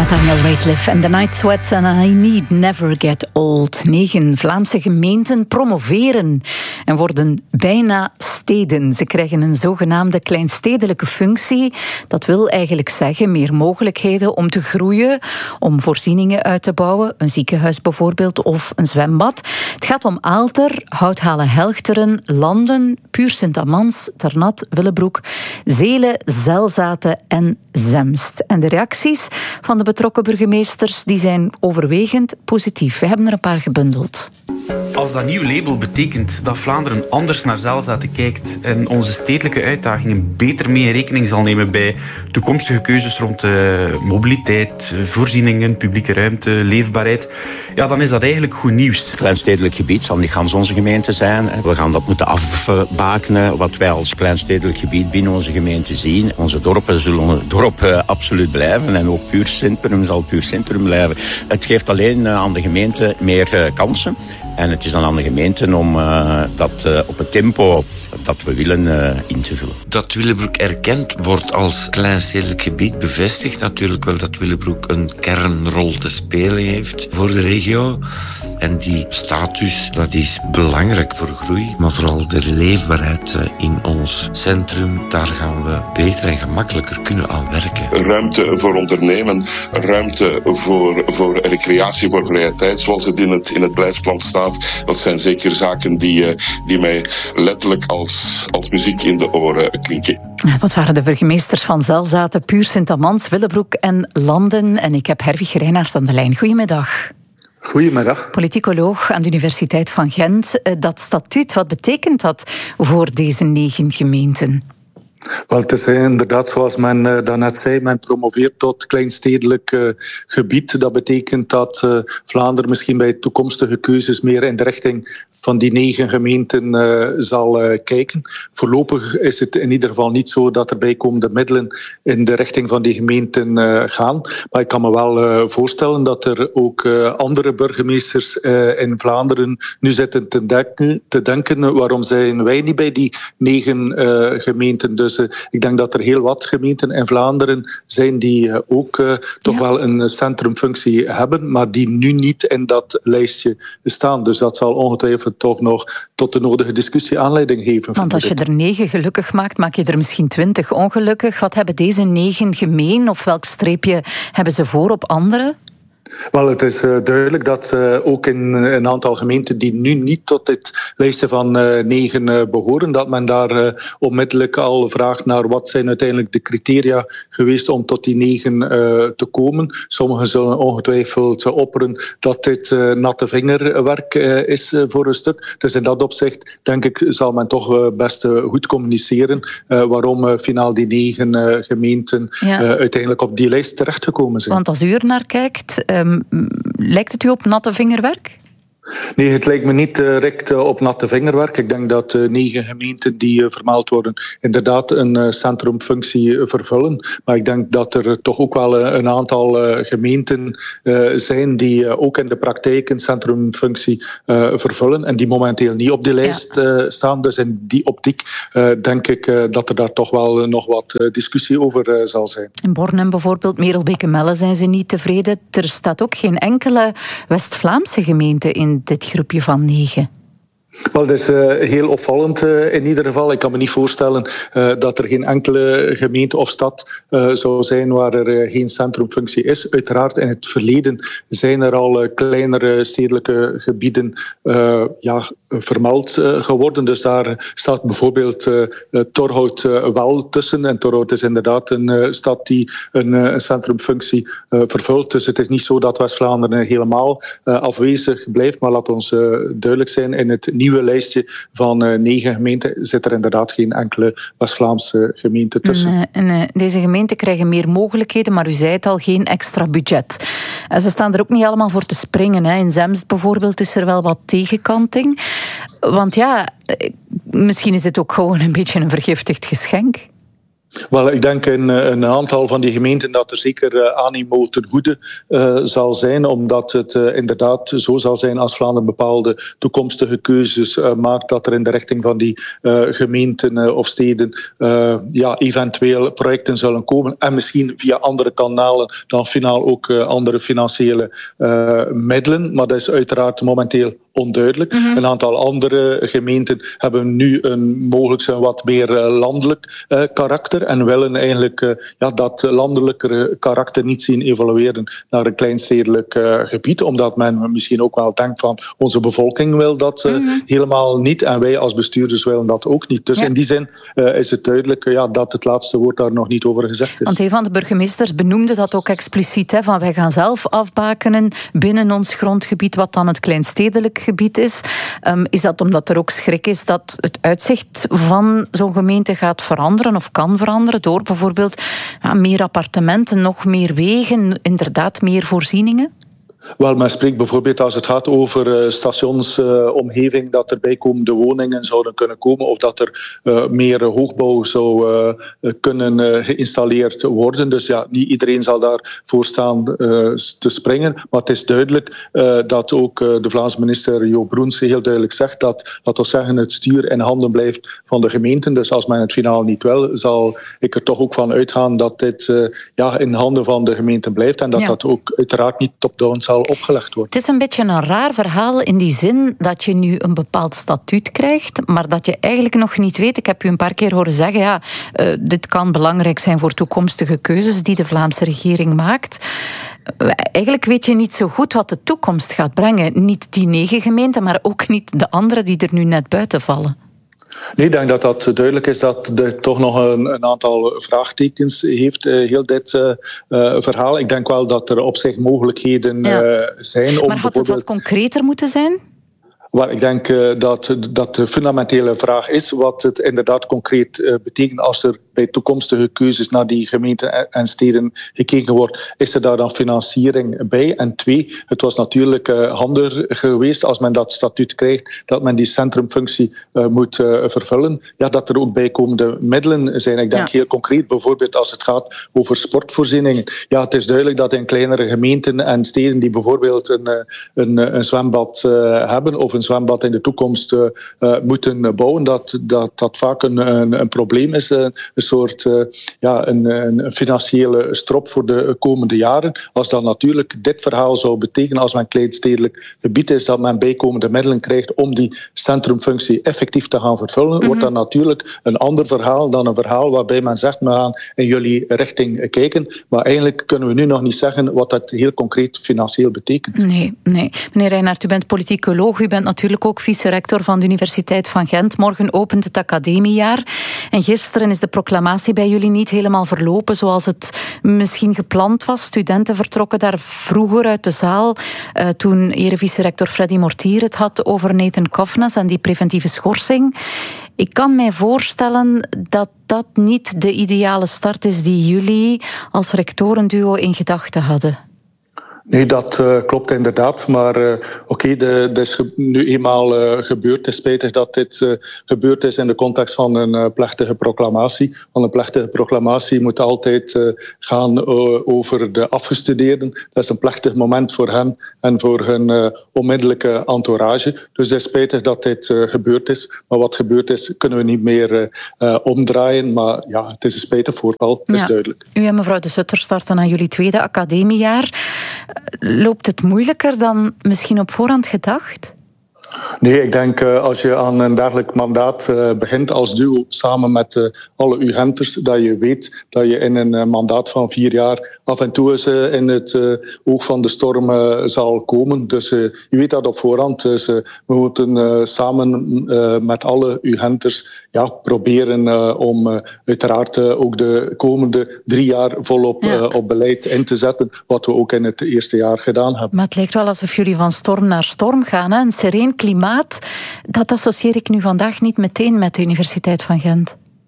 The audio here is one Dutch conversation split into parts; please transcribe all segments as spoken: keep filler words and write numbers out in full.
Daniel Rateliff en The Night Sweats en I Need Never Get Old. Negen Vlaamse gemeenten promoveren en worden bijna steden. Ze krijgen een zogenaamde kleinstedelijke functie. Dat wil eigenlijk zeggen meer mogelijkheden om te groeien, om voorzieningen uit te bouwen, een ziekenhuis bijvoorbeeld of een zwembad. Het gaat om Aalter, Houthalen-Helchteren, Landen, Puur Sint-Amans, Ternat, Willebroek, Zelen, Zelzaten en Zemst. En de reacties van de betrokken burgemeesters die zijn overwegend positief. We hebben er een paar gebundeld. Als dat nieuw label betekent dat Vlaanderen anders naar Zelzaten kijkt en onze stedelijke uitdagingen beter mee in rekening zal nemen bij toekomstige keuzes rond uh, mobiliteit, voorzieningen, publieke ruimte, leefbaarheid, ja, dan is dat eigenlijk goed nieuws. Kleinstedelijk gebied zal niet gans onze gemeente zijn. We gaan dat moeten afbakenen, wat wij als kleinstedelijk gebied binnen onze gemeente zien. Onze dorpen zullen dorp uh, absoluut blijven en ook Puur Centrum zal Puur Centrum blijven. Het geeft alleen uh, aan de gemeente meer uh, kansen. En het is dan aan de gemeente om uh, dat uh, op het tempo dat we willen uh, in te vullen. Dat Willebroek erkend wordt als kleinstedelijk gebied bevestigt natuurlijk wel dat Willebroek een kernrol te spelen heeft voor de regio. En die status, dat is belangrijk voor groei. Maar vooral de leefbaarheid in ons centrum, daar gaan we beter en gemakkelijker kunnen aan werken. Ruimte voor ondernemen, ruimte voor, voor recreatie, voor vrije tijd, zoals het in het, in het beleidsplan staat. Dat zijn zeker zaken die, die mij letterlijk als, als muziek in de oren klinken. Ja, dat waren de burgemeesters van Zelzaten, Puur Sint-Amans, Willebroek en Landen. En ik heb Herwig Reinaert aan de lijn. Goedemiddag. Goedemiddag. Politicoloog aan de Universiteit van Gent. Dat statuut, wat betekent dat voor deze negen gemeenten? Wel, het is inderdaad zoals men uh, daarnet zei, men promoveert tot kleinstedelijk uh, gebied. Dat betekent dat uh, Vlaanderen misschien bij toekomstige keuzes meer in de richting van die negen gemeenten uh, zal uh, kijken. Voorlopig is het in ieder geval niet zo dat er bijkomende middelen in de richting van die gemeenten uh, gaan. Maar ik kan me wel uh, voorstellen dat er ook uh, andere burgemeesters uh, in Vlaanderen nu zitten te denken, te denken waarom zijn wij niet bij die negen uh, gemeenten. Dus Dus uh, ik denk dat er heel wat gemeenten in Vlaanderen zijn die uh, ook uh, toch ja. wel een centrumfunctie hebben, maar die nu niet in dat lijstje staan. Dus dat zal ongetwijfeld toch nog tot de nodige discussie aanleiding geven. Want als je er negen gelukkig maakt, maak je er misschien twintig ongelukkig. Wat hebben deze negen gemeen? Of welk streepje hebben ze voor op anderen? Wel, het is uh, duidelijk dat uh, ook in een aantal gemeenten die nu niet tot dit lijstje van uh, negen uh, behoren, dat men daar uh, onmiddellijk al vraagt naar wat zijn uiteindelijk de criteria geweest om tot die negen uh, te komen. Sommigen zullen ongetwijfeld uh, opperen dat dit uh, natte vingerwerk uh, is uh, voor een stuk. Dus in dat opzicht, denk ik, zal men toch uh, best uh, goed communiceren uh, waarom uh, finaal die negen uh, gemeenten ja. uh, uiteindelijk op die lijst terechtgekomen zijn. Want als u er naar kijkt, Um, lijkt het u op natte vingerwerk? Nee, het lijkt me niet direct uh, op natte vingerwerk. Ik denk dat uh, negen gemeenten die uh, vermeld worden inderdaad een uh, centrumfunctie uh, vervullen. Maar ik denk dat er toch ook wel uh, een aantal uh, gemeenten uh, zijn die uh, ook in de praktijk een centrumfunctie uh, vervullen en die momenteel niet op die lijst uh, staan. Dus in die optiek uh, denk ik uh, dat er daar toch wel uh, nog wat uh, discussie over uh, zal zijn. In Bornem bijvoorbeeld, Merelbeke-Melle, zijn ze niet tevreden. Er staat ook geen enkele West-Vlaamse gemeente in dit groepje van negen. Wel, dat is uh, heel opvallend uh, in ieder geval. Ik kan me niet voorstellen uh, dat er geen enkele gemeente of stad uh, zou zijn waar er uh, geen centrumfunctie is. Uiteraard, in het verleden zijn er al uh, kleinere stedelijke gebieden uh, ja, vermeld uh, geworden. Dus daar staat bijvoorbeeld uh, uh, Torhout uh, wel tussen. En Torhout is inderdaad een uh, stad die een, uh, een centrumfunctie uh, vervult. Dus het is niet zo dat West-Vlaanderen helemaal uh, afwezig blijft. Maar laat ons uh, duidelijk zijn, in het nieuwe lijstje van uh, negen gemeenten zit er inderdaad geen enkele West-Vlaamse gemeente tussen. En, en, uh, deze gemeenten krijgen meer mogelijkheden, maar u zei het al, geen extra budget. En ze staan er ook niet allemaal voor te springen. Hè. In Zemst bijvoorbeeld is er wel wat tegenkanting. Want ja, misschien is dit ook gewoon een beetje een vergiftigd geschenk. Wel, ik denk in een aantal van die gemeenten dat er zeker uh, animo ten goede uh, zal zijn, omdat het uh, inderdaad zo zal zijn als Vlaanderen bepaalde toekomstige keuzes uh, maakt, dat er in de richting van die uh, gemeenten uh, of steden uh, ja, eventueel projecten zullen komen en misschien via andere kanalen dan finaal ook uh, andere financiële uh, middelen. Maar dat is uiteraard momenteel onduidelijk. Mm-hmm. Een aantal andere gemeenten hebben nu een mogelijk een wat meer uh, landelijk uh, karakter en willen eigenlijk uh, ja, dat landelijke karakter niet zien evolueren naar een kleinstedelijk uh, gebied, omdat men misschien ook wel denkt van onze bevolking wil dat uh, mm-hmm. helemaal niet en wij als bestuurders willen dat ook niet. Dus ja. in die zin uh, is het duidelijk uh, ja, dat het laatste woord daar nog niet over gezegd is. Want een van de burgemeesters benoemde dat ook expliciet, hè, van wij gaan zelf afbakenen binnen ons grondgebied wat dan het kleinstedelijk gebied is. Um, is dat omdat er ook schrik is dat het uitzicht van zo'n gemeente gaat veranderen of kan veranderen door bijvoorbeeld ja, meer appartementen, nog meer wegen, inderdaad meer voorzieningen? Wel, men spreekt bijvoorbeeld als het gaat over uh, stationsomgeving, uh, dat er bijkomende woningen zouden kunnen komen of dat er uh, meer uh, hoogbouw zou uh, kunnen uh, geïnstalleerd worden. Dus ja, niet iedereen zal daarvoor staan uh, te springen. Maar het is duidelijk uh, dat ook uh, de Vlaamse minister Jo Broens heel duidelijk zegt dat, dat wil zeggen, het stuur in handen blijft van de gemeenten. Dus als men het finaal niet wil, zal ik er toch ook van uitgaan dat dit uh, ja, in handen van de gemeenten blijft en dat ja. dat ook uiteraard niet top-down zal opgelegd wordt. Het is een beetje een raar verhaal in die zin dat je nu een bepaald statuut krijgt, maar dat je eigenlijk nog niet weet. Ik heb u een paar keer horen zeggen, ja, uh, dit kan belangrijk zijn voor toekomstige keuzes die de Vlaamse regering maakt. Uh, eigenlijk weet je niet zo goed wat de toekomst gaat brengen. Niet die negen gemeenten, maar ook niet de andere die er nu net buiten vallen. Nee, ik denk dat dat duidelijk is dat er toch nog een, een aantal vraagtekens heeft, uh, heel dit uh, uh, verhaal. Ik denk wel dat er op zich mogelijkheden uh, ja. zijn. Om maar had het wat concreter moeten zijn? Wel, ik denk uh, dat, dat de fundamentele vraag is wat het inderdaad concreet uh, betekent als er bij toekomstige keuzes naar die gemeenten en steden gekeken wordt. Is er daar dan financiering bij? En twee, het was natuurlijk uh, handig geweest als men dat statuut krijgt, dat men die centrumfunctie uh, moet uh, vervullen. Ja, dat er ook bijkomende middelen zijn. Ik denk ja. heel concreet, bijvoorbeeld als het gaat over sportvoorzieningen. Ja, het is duidelijk dat in kleinere gemeenten en steden die bijvoorbeeld een, een, een zwembad uh, hebben of een zwembad in de toekomst uh, uh, moeten bouwen, dat dat, dat vaak een, een, een probleem is. Uh, een soort uh, ja, een, een financiële strop voor de komende jaren. Als dan natuurlijk dit verhaal zou betekenen, als men kleinstedelijk gebied is, dat men bijkomende middelen krijgt om die centrumfunctie effectief te gaan vervullen, mm-hmm. wordt dat natuurlijk een ander verhaal dan een verhaal waarbij men zegt, we gaan in jullie richting kijken. Maar eigenlijk kunnen we nu nog niet zeggen wat dat heel concreet financieel betekent. Nee, nee. Meneer Reynaert, u bent politicoloog, u bent natuurlijk ook vice-rector van de Universiteit van Gent. Morgen opent het academiejaar. En gisteren is de proclamatie bij jullie niet helemaal verlopen zoals het misschien gepland was. Studenten vertrokken daar vroeger uit de zaal uh, toen ere-vice-rector Freddy Mortier het had over Nathan Kovnes en die preventieve schorsing. Ik kan mij voorstellen dat dat niet de ideale start is die jullie als rectorenduo in gedachten hadden. Nee, dat uh, klopt inderdaad. Maar uh, oké, okay, dat is ge- nu eenmaal uh, gebeurd. Het is spijtig dat dit uh, gebeurd is in de context van een uh, plechtige proclamatie. Want een plechtige proclamatie moet altijd uh, gaan uh, over de afgestudeerden. Dat is een plechtig moment voor hen en voor hun uh, onmiddellijke entourage. Dus het is spijtig dat dit uh, gebeurd is. Maar wat gebeurd is, kunnen we niet meer uh, uh, omdraaien. Maar ja, het is een spijtig voorval, dat is ja. duidelijk. U en mevrouw De Sutter starten aan jullie tweede academiejaar. Loopt het moeilijker dan misschien op voorhand gedacht? Nee, ik denk uh, als je aan een dergelijk mandaat uh, begint als duo samen met uh, alle U Genters, dat je weet dat je in een uh, mandaat van vier jaar af en toe eens uh, in het uh, oog van de storm uh, zal komen. Dus uh, je weet dat op voorhand. Dus uh, we moeten uh, samen uh, met alle U Genters ja, proberen uh, om uh, uiteraard uh, ook de komende drie jaar volop ja. uh, op beleid in te zetten, wat we ook in het eerste jaar gedaan hebben. Maar het lijkt wel alsof jullie van storm naar storm gaan. Hè? Een sereen klimaat, dat associeer ik nu vandaag niet meteen met de Universiteit van Gent.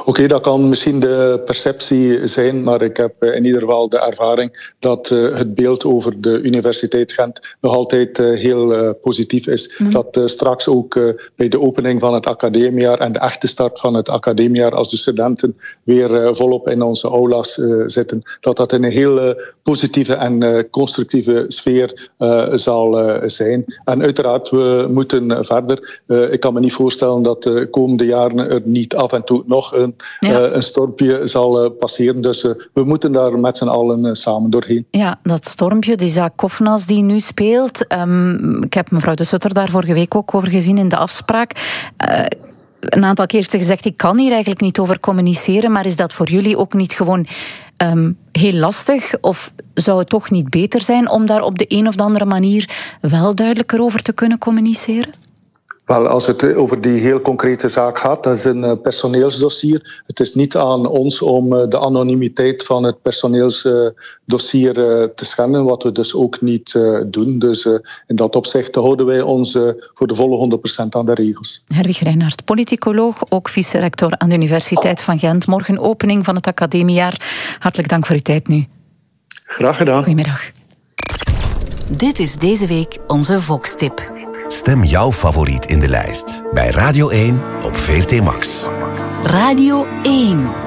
okay, dat kan misschien de perceptie zijn, maar ik heb in ieder geval de ervaring dat uh, het beeld over de Universiteit Gent nog altijd uh, heel uh, positief is. Mm. Dat uh, straks ook uh, bij de opening van het academiejaar en de echte start van het academiejaar, als de studenten weer uh, volop in onze aula's uh, zitten, dat dat in een heel uh, positieve en uh, constructieve sfeer uh, zal uh, zijn. En uiteraard, we moeten verder. Uh, ik kan me niet voorstellen dat de komende jaren er niet af en toe nog een, ja. uh, een stormpje zal uh, passeren. Dus uh, we moeten daar met z'n allen uh, samen doorheen. Ja, dat stormpje, die Isaac Koffnas die nu speelt. Um, ik heb mevrouw De Sutter daar vorige week ook over gezien in de afspraak. Uh, een aantal keer heeft ze gezegd, ik kan hier eigenlijk niet over communiceren, maar is dat voor jullie ook niet gewoon um, heel lastig? Of zou het toch niet beter zijn om daar op de een of andere manier wel duidelijker over te kunnen communiceren? Wel, als het over die heel concrete zaak gaat, dat is een personeelsdossier. Het is niet aan ons om de anonimiteit van het personeelsdossier te schenden, wat we dus ook niet doen. Dus in dat opzicht houden wij ons voor de volle honderd procent aan de regels. Herwig Reinaert, politicoloog, ook vice-rector aan de Universiteit van Gent. Morgen opening van het academiejaar. Hartelijk dank voor uw tijd nu. Graag gedaan. Goedemiddag. Dit is deze week onze Vox-tip. Stem jouw favoriet in de lijst bij Radio één op V R T Max. Radio één.